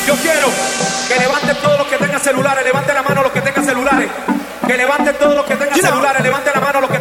Yo quiero que levanten todos los que tengan celulares, levanten la mano los que tengan celulares. Que levanten todos los que tengan celulares, levanten la mano los que